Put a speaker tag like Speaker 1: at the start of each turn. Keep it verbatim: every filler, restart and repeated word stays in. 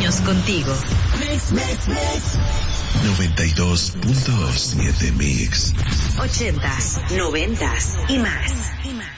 Speaker 1: años contigo.
Speaker 2: Mix, mix, mix.
Speaker 3: noventa y dos punto siete Mix.
Speaker 1: Ochentas, noventas y más. Y más.